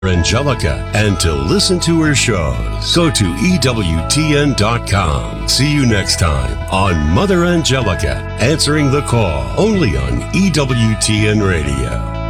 Angelica and to listen to her shows, go to EWTN.com. See you next time on Mother Angelica, answering the call, only on EWTN Radio.